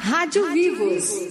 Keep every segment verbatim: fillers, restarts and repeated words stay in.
Rádio Vivos.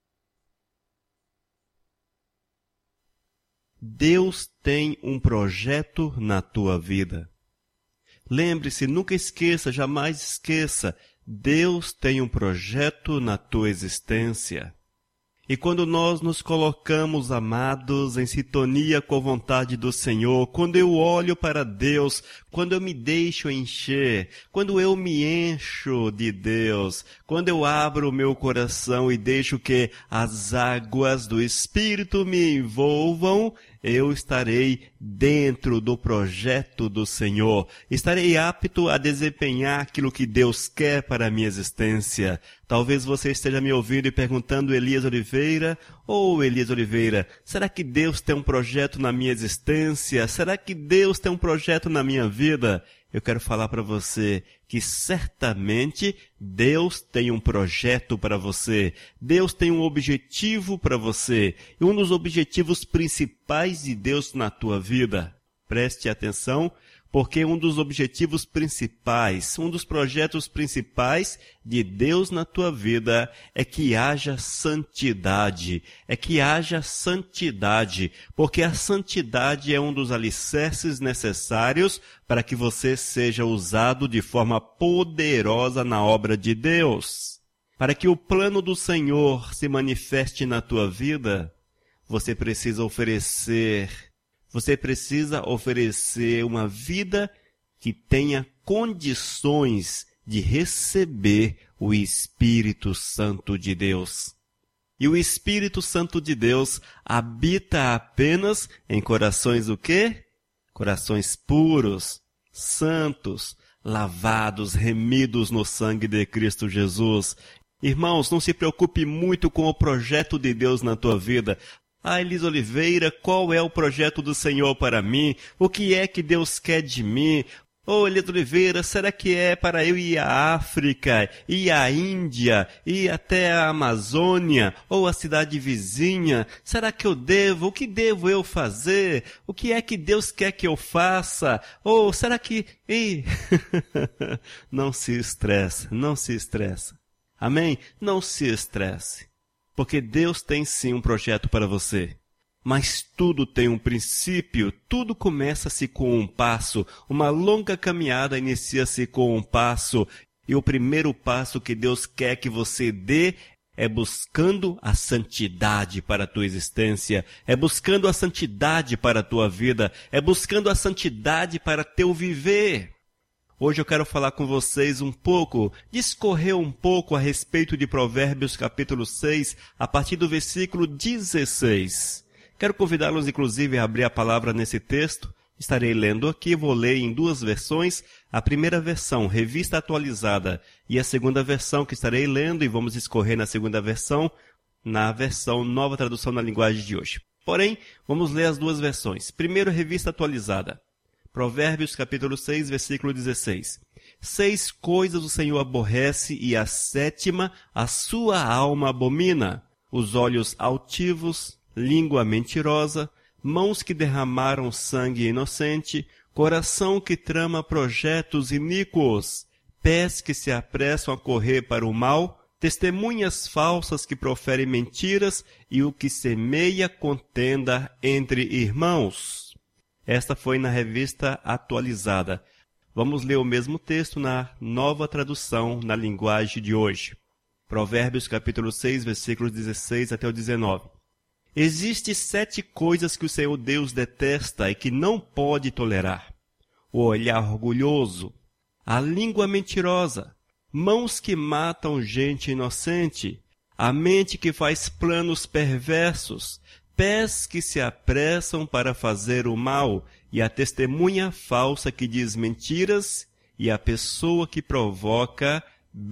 Deus tem um projeto na tua vida. Lembre-se, nunca esqueça, jamais esqueça, Deus tem um projeto na tua existência. E quando nós nos colocamos, amados, em sintonia com a vontade do Senhor, quando eu olho para Deus, quando eu me deixo encher, quando eu me encho de Deus, quando eu abro o meu coração e deixo que as águas do Espírito me envolvam, eu estarei dentro do projeto do Senhor. Estarei apto a desempenhar aquilo que Deus quer para a minha existência. Talvez você esteja me ouvindo e perguntando, Elias Oliveira, ou oh, Elias Oliveira, será que Deus tem um projeto na minha existência? Será que Deus tem um projeto na minha vida? Eu quero falar para você que certamente Deus tem um projeto para você. Deus tem um objetivo para você. E um dos objetivos principais de Deus na tua vida. Preste atenção, porque um dos objetivos principais, um dos projetos principais de Deus na tua vida é que haja santidade, é que haja santidade, porque a santidade é um dos alicerces necessários para que você seja usado de forma poderosa na obra de Deus. Para que o plano do Senhor se manifeste na tua vida, você precisa oferecer Você precisa oferecer uma vida que tenha condições de receber o Espírito Santo de Deus. E o Espírito Santo de Deus habita apenas em corações o quê? Corações puros, santos, lavados, remidos no sangue de Cristo Jesus. Irmãos, não se preocupe muito com o projeto de Deus na tua vida. Ah, Elias Oliveira, qual é o projeto do Senhor para mim? O que é que Deus quer de mim? Oh, Elias Oliveira, será que é para eu ir à África, ir à Índia, ir até a Amazônia, ou a cidade vizinha? Será que eu devo? O que devo eu fazer? O que é que Deus quer que eu faça? Ou será que... Ih, não se estresse, não se estresse. Amém? Não se estresse. Porque Deus tem sim um projeto para você. Mas tudo tem um princípio, tudo começa-se com um passo. Uma longa caminhada inicia-se com um passo. E o primeiro passo que Deus quer que você dê é buscando a santidade para a tua existência. É buscando a santidade para a tua vida. É buscando a santidade para teu viver. Hoje eu quero falar com vocês um pouco, discorrer um pouco a respeito de Provérbios capítulo seis, a partir do versículo dezesseis. Quero convidá-los inclusive a abrir a palavra nesse texto. Estarei lendo aqui, vou ler em duas versões. A primeira versão, revista atualizada, e a segunda versão que estarei lendo, e vamos discorrer na segunda versão, na versão nova tradução na linguagem de hoje. Porém, vamos ler as duas versões. Primeiro, revista atualizada. Provérbios capítulo seis, versículo dezesseis. Seis coisas o Senhor aborrece e a sétima a sua alma abomina. Os olhos altivos, língua mentirosa, mãos que derramaram sangue inocente, coração que trama projetos iníquos, pés que se apressam a correr para o mal, testemunhas falsas que proferem mentiras e o que semeia contenda entre irmãos. Esta foi na revista atualizada. Vamos ler o mesmo texto na nova tradução na linguagem de hoje. Provérbios capítulo seis, versículos dezesseis até o dezenove. Existem sete coisas que o Senhor Deus detesta e que não pode tolerar. O olhar orgulhoso, a língua mentirosa, mãos que matam gente inocente, a mente que faz planos perversos, pés que se apressam para fazer o mal, e a testemunha falsa que diz mentiras, e a pessoa que provoca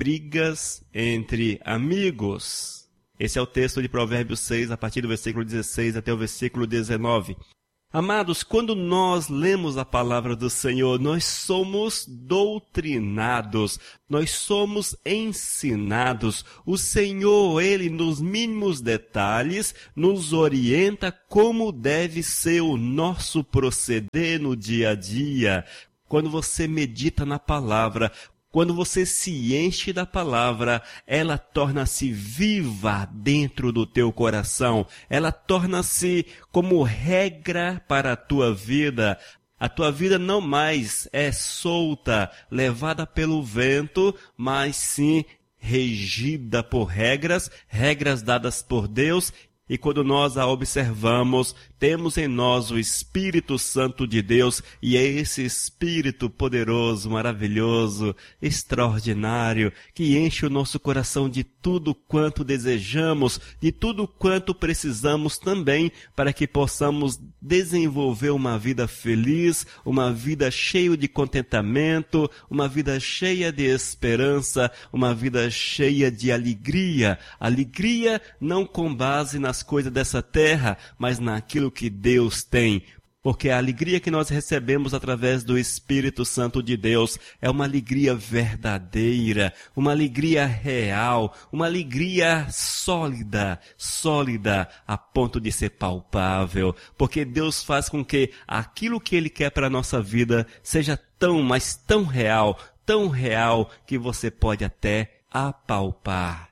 brigas entre amigos. Esse é o texto de Provérbios seis, a partir do versículo dezesseis até o versículo dezenove. Amados, quando nós lemos a palavra do Senhor, nós somos doutrinados, nós somos ensinados. O Senhor, Ele, nos mínimos detalhes, nos orienta como deve ser o nosso proceder no dia a dia. Quando você medita na palavra, Quando você se enche da palavra, ela torna-se viva dentro do teu coração. Ela torna-se como regra para a tua vida. A tua vida não mais é solta, levada pelo vento, mas sim regida por regras, regras dadas por Deus. E quando nós a observamos, temos em nós o Espírito Santo de Deus, e é esse Espírito poderoso, maravilhoso, extraordinário, que enche o nosso coração de tudo quanto desejamos, de tudo quanto precisamos também, para que possamos desenvolver uma vida feliz, uma vida cheia de contentamento, uma vida cheia de esperança, uma vida cheia de alegria. Alegria não com base nas coisas dessa terra, mas naquilo que Deus tem. Porque a alegria que nós recebemos através do Espírito Santo de Deus é uma alegria verdadeira, uma alegria real, uma alegria sólida, sólida a ponto de ser palpável. Porque Deus faz com que aquilo que Ele quer para a nossa vida seja tão, mas tão real, tão real que você pode até apalpar.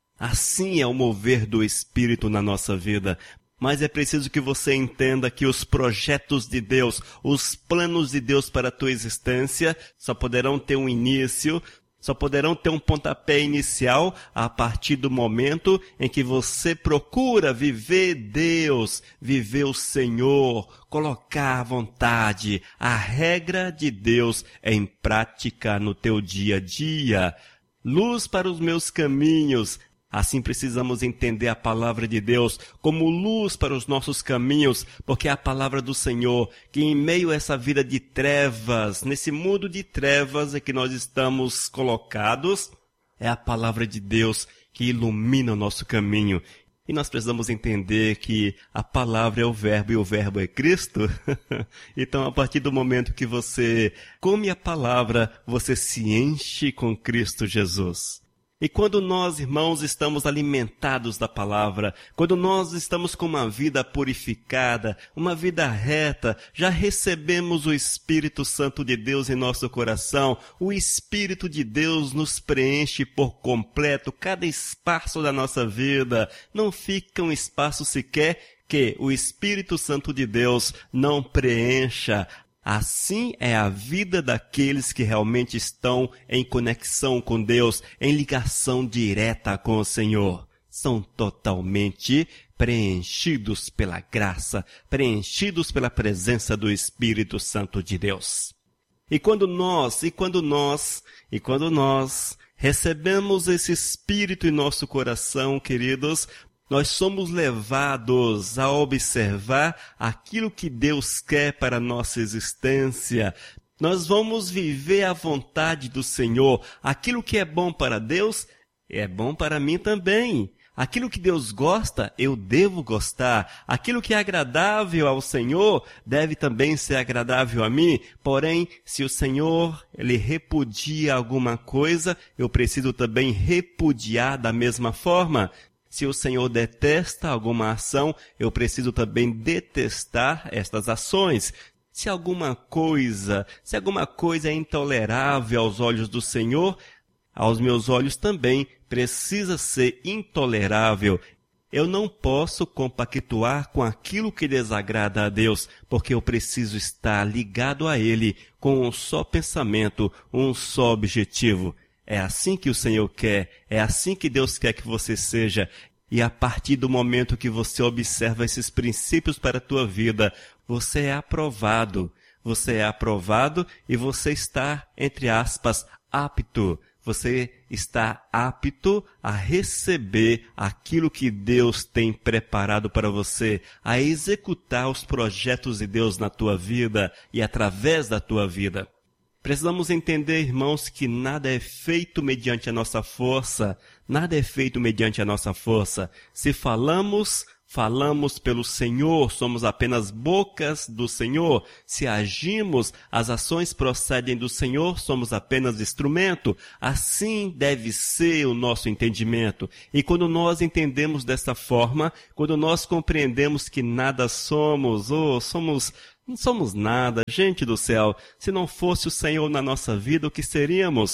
Assim é o mover do Espírito na nossa vida. Mas é preciso que você entenda que os projetos de Deus, os planos de Deus para a tua existência, só poderão ter um início, só poderão ter um pontapé inicial a partir do momento em que você procura viver Deus, viver o Senhor, colocar a vontade, a regra de Deus em prática no teu dia a dia. Luz para os meus caminhos. Assim precisamos entender a palavra de Deus como luz para os nossos caminhos, porque é a palavra do Senhor que em meio a essa vida de trevas, nesse mundo de trevas em que nós estamos colocados, é a palavra de Deus que ilumina o nosso caminho. E nós precisamos entender que a palavra é o verbo e o verbo é Cristo. Então, a partir do momento que você come a palavra, você se enche com Cristo Jesus. E quando nós, irmãos, estamos alimentados da palavra, quando nós estamos com uma vida purificada, uma vida reta, já recebemos o Espírito Santo de Deus em nosso coração, o Espírito de Deus nos preenche por completo cada espaço da nossa vida. Não fica um espaço sequer que o Espírito Santo de Deus não preencha. Assim é a vida daqueles que realmente estão em conexão com Deus, em ligação direta com o Senhor. São totalmente preenchidos pela graça, preenchidos pela presença do Espírito Santo de Deus. E quando nós, e quando nós, e quando nós recebemos esse Espírito em nosso coração, queridos, nós somos levados a observar aquilo que Deus quer para a nossa existência. Nós vamos viver a vontade do Senhor. Aquilo que é bom para Deus, é bom para mim também. Aquilo que Deus gosta, eu devo gostar. Aquilo que é agradável ao Senhor, deve também ser agradável a mim. Porém, se o Senhor, Ele repudia alguma coisa, eu preciso também repudiar da mesma forma. Se o Senhor detesta alguma ação, eu preciso também detestar estas ações. Se alguma coisa, se alguma coisa é intolerável aos olhos do Senhor, aos meus olhos também precisa ser intolerável. Eu não posso compactuar com aquilo que desagrada a Deus, porque eu preciso estar ligado a Ele com um só pensamento, um só objetivo. É assim que o Senhor quer, é assim que Deus quer que você seja. E a partir do momento que você observa esses princípios para a tua vida, você é aprovado. Você é aprovado e você está, entre aspas, apto. Você está apto a receber aquilo que Deus tem preparado para você, a executar os projetos de Deus na tua vida e através da tua vida. Precisamos entender, irmãos, que nada é feito mediante a nossa força, nada é feito mediante a nossa força. Se falamos, falamos pelo Senhor, somos apenas bocas do Senhor. Se agimos, as ações procedem do Senhor, somos apenas instrumento. Assim deve ser o nosso entendimento. E quando nós entendemos dessa forma, quando nós compreendemos que nada somos, ou somos... Não somos nada, gente do céu. Se não fosse o Senhor na nossa vida, o que seríamos?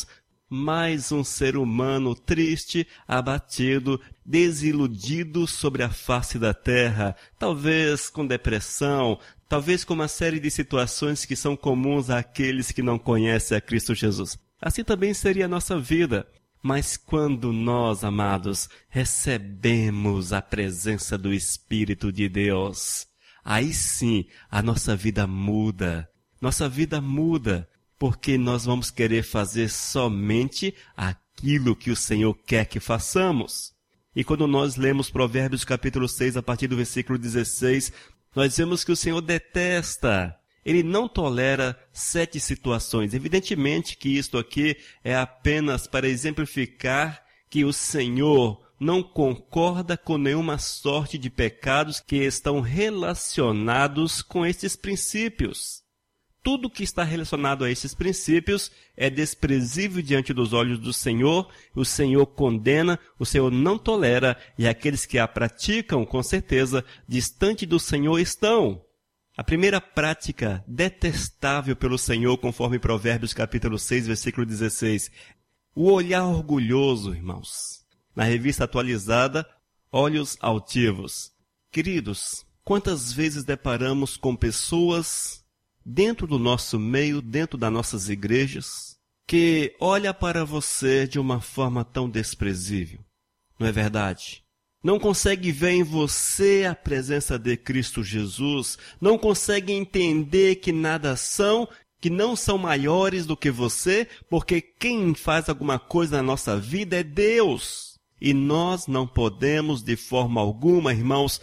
Mais um ser humano triste, abatido, desiludido sobre a face da terra, talvez com depressão, talvez com uma série de situações que são comuns àqueles que não conhecem a Cristo Jesus. Assim também seria a nossa vida. Mas quando nós, amados, recebemos a presença do Espírito de Deus, aí sim a nossa vida muda. Nossa vida muda, porque nós vamos querer fazer somente aquilo que o Senhor quer que façamos. E quando nós lemos Provérbios capítulo seis, a partir do versículo dezesseis, nós vemos que o Senhor detesta. Ele não tolera sete situações. Evidentemente que isto aqui é apenas para exemplificar que o Senhor não concorda com nenhuma sorte de pecados que estão relacionados com estes princípios. Tudo que está relacionado a esses princípios é desprezível diante dos olhos do Senhor, o Senhor condena, o Senhor não tolera, e aqueles que a praticam, com certeza, distante do Senhor estão. A primeira prática detestável pelo Senhor, conforme Provérbios capítulo seis, versículo dezesseis, o olhar orgulhoso, irmãos. Na revista atualizada, Olhos Altivos. Queridos, quantas vezes deparamos com pessoas dentro do nosso meio, dentro das nossas igrejas, que olha para você de uma forma tão desprezível, não é verdade? Não consegue ver em você a presença de Cristo Jesus, não consegue entender que nada são, que não são maiores do que você, porque quem faz alguma coisa na nossa vida é Deus. E nós não podemos, de forma alguma, irmãos,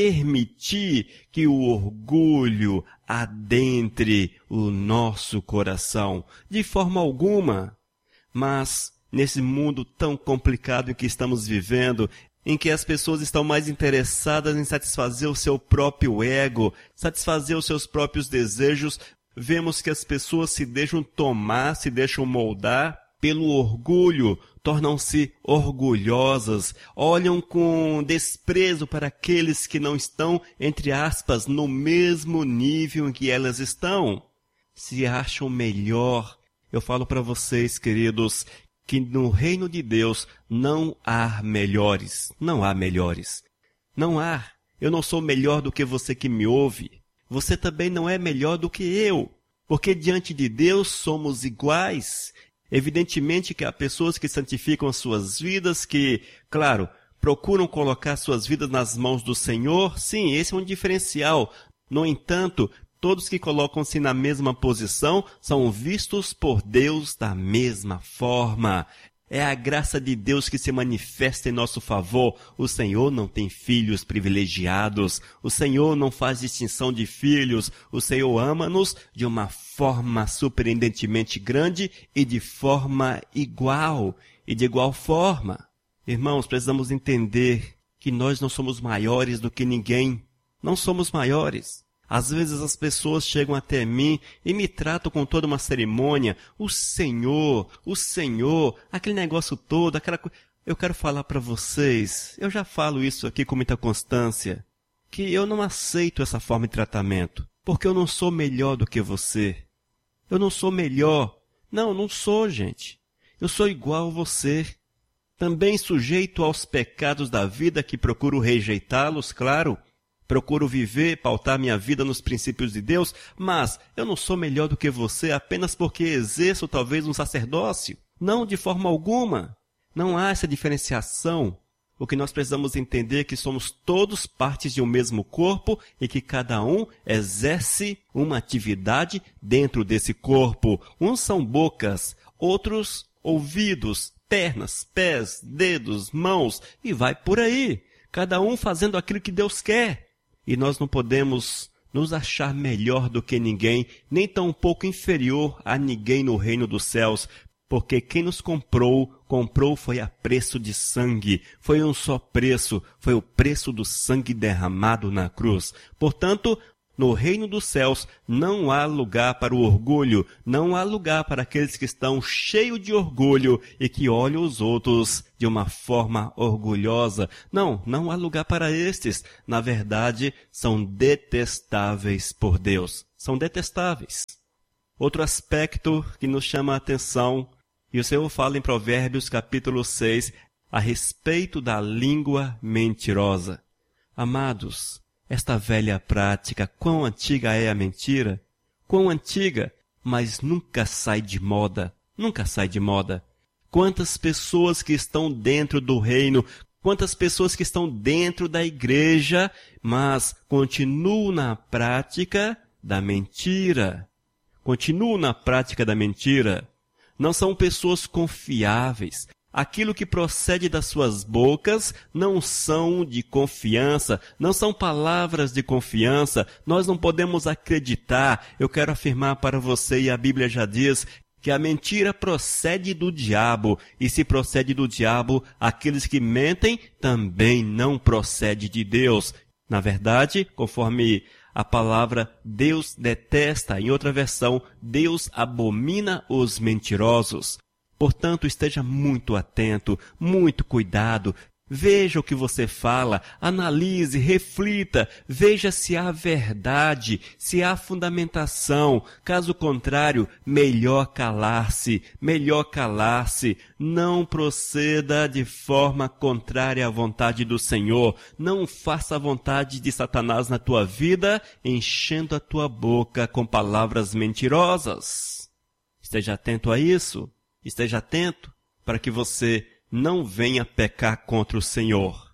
permitir que o orgulho adentre o nosso coração. De forma alguma. Mas, nesse mundo tão complicado em que estamos vivendo, em que as pessoas estão mais interessadas em satisfazer o seu próprio ego, satisfazer os seus próprios desejos, vemos que as pessoas se deixam tomar, se deixam moldar pelo orgulho, tornam-se orgulhosas, olham com desprezo para aqueles que não estão, entre aspas, no mesmo nível em que elas estão. Se acham melhor. Eu falo para vocês, queridos, que no reino de Deus não há melhores. Não há melhores. Não há. Eu não sou melhor do que você que me ouve. Você também não é melhor do que eu. Porque diante de Deus somos iguais. Evidentemente que há pessoas que santificam as suas vidas, que, claro, procuram colocar suas vidas nas mãos do Senhor. Sim, esse é um diferencial. No entanto, todos que colocam-se na mesma posição são vistos por Deus da mesma forma. É a graça de Deus que se manifesta em nosso favor. O Senhor não tem filhos privilegiados. O Senhor não faz distinção de filhos. O Senhor ama-nos de uma forma surpreendentemente grande e de forma igual. E de igual forma. Irmãos, precisamos entender que nós não somos maiores do que ninguém. Não somos maiores. Às vezes as pessoas chegam até mim e me tratam com toda uma cerimônia. O Senhor, o Senhor, aquele negócio todo, aquela coisa. Eu quero falar para vocês, eu já falo isso aqui com muita constância, que eu não aceito essa forma de tratamento, porque eu não sou melhor do que você. Eu não sou melhor. Não, não sou, gente. Eu sou igual a você. Também sujeito aos pecados da vida que procuro rejeitá-los, claro. Procuro viver, pautar minha vida nos princípios de Deus, mas eu não sou melhor do que você apenas porque exerço talvez um sacerdócio. Não, de forma alguma. Não há essa diferenciação. O que nós precisamos entender é que somos todos partes de um mesmo corpo e que cada um exerce uma atividade dentro desse corpo. Uns são bocas, outros ouvidos, pernas, pés, dedos, mãos e vai por aí. Cada um fazendo aquilo que Deus quer. E nós não podemos nos achar melhor do que ninguém, nem tão pouco inferior a ninguém no reino dos céus, porque quem nos comprou, comprou foi a preço de sangue. Foi um só preço, foi o preço do sangue derramado na cruz. Portanto, no reino dos céus não há lugar para o orgulho, não há lugar para aqueles que estão cheios de orgulho e que olham os outros de uma forma orgulhosa. Não, não há lugar para estes. Na verdade, são detestáveis por Deus. São detestáveis. Outro aspecto que nos chama a atenção, E o Senhor fala em Provérbios capítulo seis a respeito da língua mentirosa. Amados, esta velha prática, quão antiga é a mentira? Quão antiga, mas nunca sai de moda, nunca sai de moda. Quantas pessoas que estão dentro do reino, quantas pessoas que estão dentro da igreja, mas continuam na prática da mentira. Continuam na prática da mentira. Não são pessoas confiáveis. Aquilo que procede das suas bocas não são de confiança, não são palavras de confiança. Nós não podemos acreditar. Eu quero afirmar para você, e a Bíblia já diz, que a mentira procede do diabo. E se procede do diabo, aqueles que mentem também não procede de Deus. Na verdade, conforme a palavra Deus detesta, em outra versão, Deus abomina os mentirosos. Portanto, esteja muito atento, muito cuidado. Veja o que você fala, analise, reflita, veja se há verdade, se há fundamentação. Caso contrário, melhor calar-se, melhor calar-se. Não proceda de forma contrária à vontade do Senhor. Não faça a vontade de Satanás na tua vida, enchendo a tua boca com palavras mentirosas. Esteja atento a isso. Esteja atento para que você não venha pecar contra o Senhor.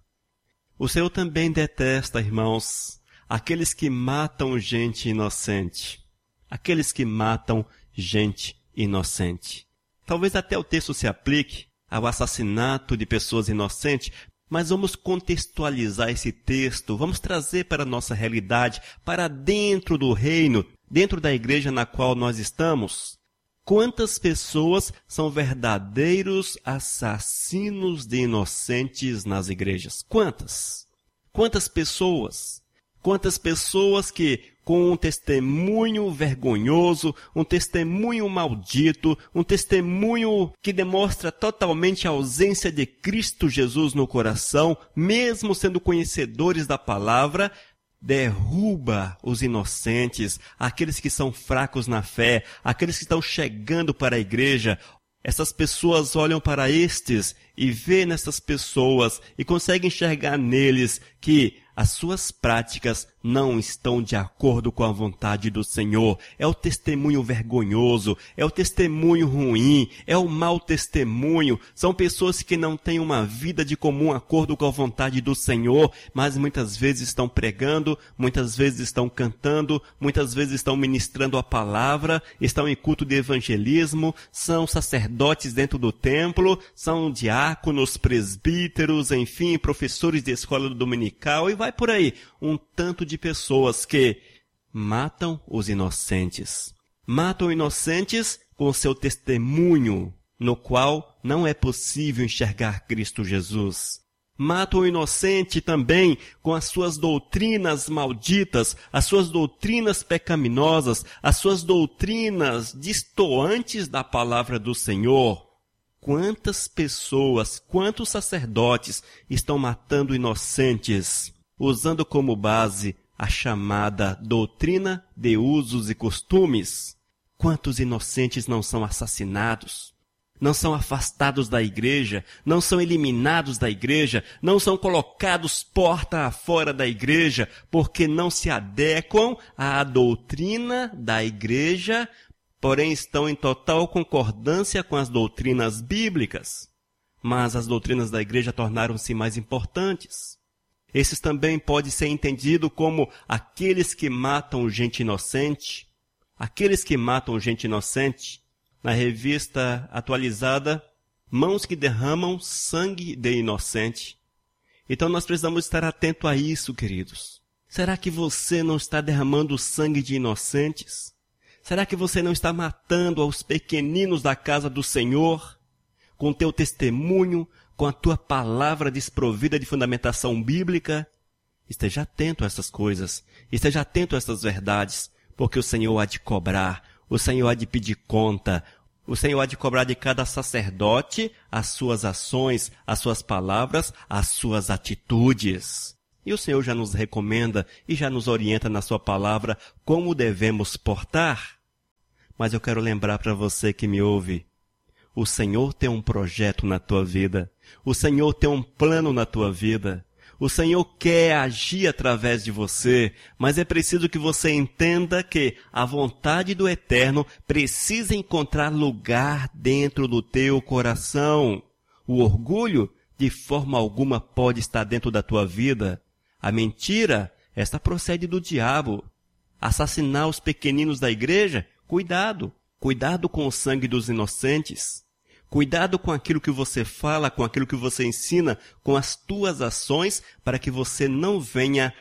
O Senhor também detesta, irmãos, aqueles que matam gente inocente. Aqueles que matam gente inocente. Talvez até o texto se aplique ao assassinato de pessoas inocentes, mas vamos contextualizar esse texto, vamos trazer para a nossa realidade, para dentro do reino, dentro da igreja na qual nós estamos. Quantas pessoas são verdadeiros assassinos de inocentes nas igrejas? Quantas? Quantas pessoas? Quantas pessoas que, com um testemunho vergonhoso, um testemunho maldito, um testemunho que demonstra totalmente a ausência de Cristo Jesus no coração, mesmo sendo conhecedores da palavra, derruba os inocentes, aqueles que são fracos na fé, aqueles que estão chegando para a igreja. Essas pessoas olham para estes e vê nessas pessoas e conseguem enxergar neles que as suas práticas não estão de acordo com a vontade do Senhor. É o testemunho vergonhoso, é o testemunho ruim, é o mau testemunho. São pessoas que não têm uma vida de comum acordo com a vontade do Senhor, mas muitas vezes estão pregando, muitas vezes estão cantando, muitas vezes estão ministrando a palavra, estão em culto de evangelismo, são sacerdotes dentro do templo, são diáconos, presbíteros, enfim, professores de escola dominical e vai por aí. Um tanto de pessoas que matam os inocentes. Matam inocentes com seu testemunho, no qual não é possível enxergar Cristo Jesus. Matam o inocente também com as suas doutrinas malditas, as suas doutrinas pecaminosas, as suas doutrinas distoantes da palavra do Senhor. Quantas pessoas, quantos sacerdotes estão matando inocentes, usando como base a chamada doutrina de usos e costumes? Quantos inocentes não são assassinados, não são afastados da igreja, não são eliminados da igreja, não são colocados porta afora da igreja, porque não se adequam à doutrina da igreja, porém estão em total concordância com as doutrinas bíblicas. Mas as doutrinas da igreja tornaram-se mais importantes. Esses também podem ser entendidos como aqueles que matam gente inocente. Aqueles que matam gente inocente. Na revista atualizada, mãos que derramam sangue de inocente. Então nós precisamos estar atentos a isso, queridos. Será que você não está derramando sangue de inocentes? Será que você não está matando aos pequeninos da casa do Senhor? Com teu testemunho, com a tua palavra desprovida de fundamentação bíblica? Esteja atento a essas coisas, esteja atento a essas verdades, porque o Senhor há de cobrar, o Senhor há de pedir conta, o Senhor há de cobrar de cada sacerdote as suas ações, as suas palavras, as suas atitudes. E o Senhor já nos recomenda e já nos orienta na sua palavra como devemos portar. Mas eu quero lembrar para você que me ouve, O Senhor tem um projeto na tua vida. O Senhor tem um plano na tua vida. O Senhor quer agir através de você, mas é preciso que você entenda que a vontade do Eterno precisa encontrar lugar dentro do teu coração. O orgulho, de forma alguma, pode estar dentro da tua vida. A mentira, esta procede do diabo. Assassinar os pequeninos da igreja, cuidado. Cuidado com o sangue dos inocentes. Cuidado com aquilo que você fala, com aquilo que você ensina, com as tuas ações, para que você não venha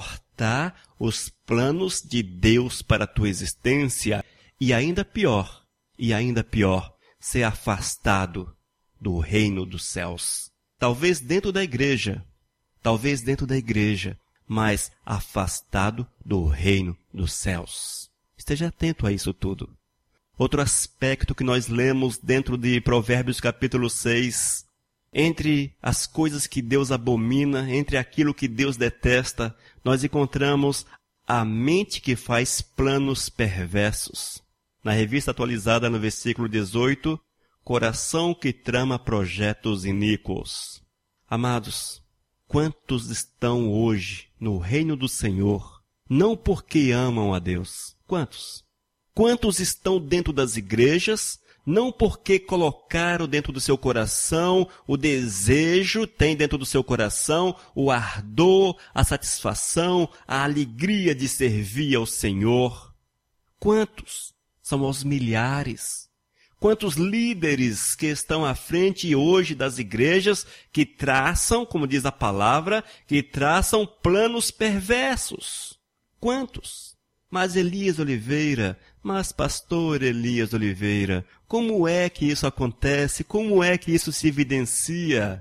cortar os planos de Deus para a tua existência. E ainda pior, e ainda pior, ser afastado do reino dos céus. Talvez dentro da igreja, talvez dentro da igreja, mas afastado do reino dos céus. Esteja atento a isso tudo. Outro aspecto que nós lemos dentro de Provérbios capítulo seis, entre as coisas que Deus abomina, entre aquilo que Deus detesta, nós encontramos a mente que faz planos perversos. Na revista atualizada, no versículo dezoito, coração que trama projetos iníquos. Amados, quantos estão hoje no reino do Senhor, não porque amam a Deus? Quantos? Quantos estão dentro das igrejas, não porque colocaram dentro do seu coração o desejo, tem dentro do seu coração o ardor, a satisfação, a alegria de servir ao Senhor? Quantos? São aos milhares. Quantos líderes que estão à frente hoje das igrejas que traçam, como diz a palavra, que traçam planos perversos? Quantos? Mas Elias Oliveira, mas pastor Elias Oliveira, como é que isso acontece? Como é que isso se evidencia?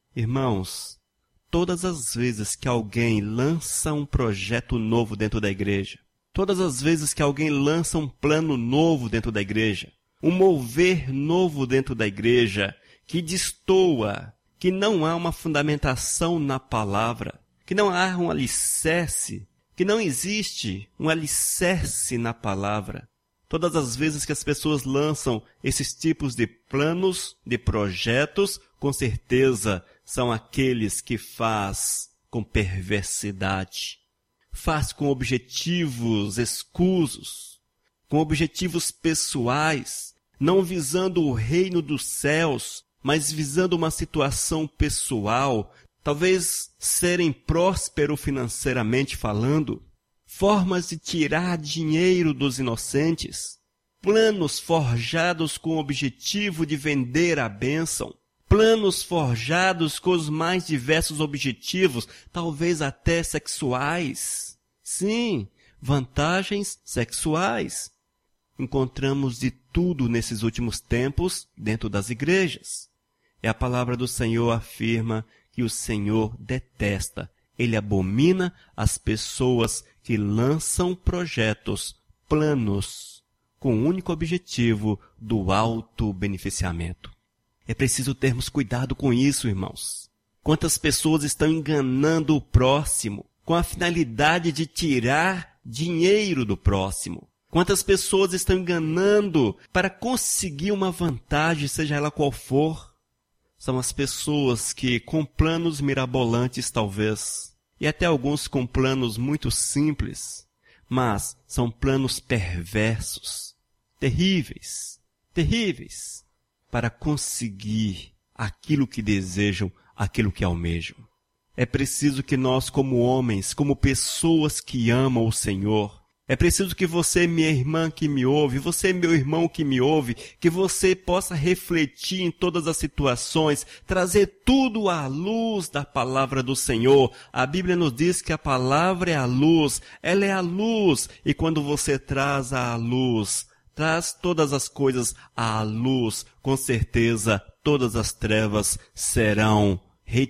Irmãos, todas as vezes que alguém lança um projeto novo dentro da igreja, todas as vezes que alguém lança um plano novo dentro da igreja, um mover novo dentro da igreja, que destoa, que não há uma fundamentação na palavra, que não há um alicerce, que não existe um alicerce na palavra. Todas as vezes que as pessoas lançam esses tipos de planos, de projetos, com certeza são aqueles que faz com perversidade, faz com objetivos escusos, com objetivos pessoais, não visando o reino dos céus, mas visando uma situação pessoal, talvez serem próspero financeiramente falando, formas de tirar dinheiro dos inocentes, planos forjados com o objetivo de vender a bênção, planos forjados com os mais diversos objetivos, talvez até sexuais. Sim, vantagens sexuais. Encontramos de tudo nesses últimos tempos dentro das igrejas. E a palavra do Senhor afirma que o Senhor detesta, Ele abomina as pessoas que lançam projetos, planos, com o único objetivo do auto-beneficiamento. É preciso termos cuidado com isso, irmãos. Quantas pessoas estão enganando o próximo com a finalidade de tirar dinheiro do próximo? Quantas pessoas estão enganando para conseguir uma vantagem, seja ela qual for? São as pessoas que, com planos mirabolantes talvez, e até alguns com planos muito simples, mas são planos perversos, terríveis, terríveis, para conseguir aquilo que desejam, aquilo que almejam. É preciso que nós, como homens, como pessoas que amam o Senhor, é preciso que você, minha irmã que me ouve, você, meu irmão que me ouve, que você possa refletir em todas as situações, trazer tudo à luz da palavra do Senhor. A Bíblia nos diz que a palavra é a luz, ela é a luz, e quando você traz à luz, traz todas as coisas à luz, com certeza todas as trevas serão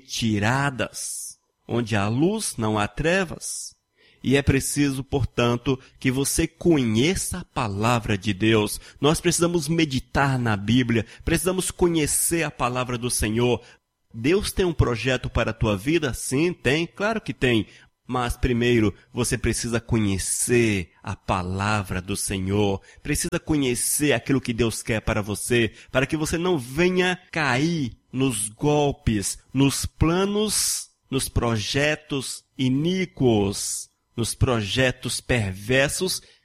retiradas. Onde há luz, não há trevas. E é preciso, portanto, que você conheça a palavra de Deus. Nós precisamos meditar na Bíblia, precisamos conhecer a palavra do Senhor. Deus tem um projeto para a tua vida? Sim, tem, claro que tem. Mas primeiro você precisa conhecer a palavra do Senhor, precisa conhecer aquilo que Deus quer para você, para que você não venha cair nos golpes, nos planos, nos projetos iníquos, nos projetos perversos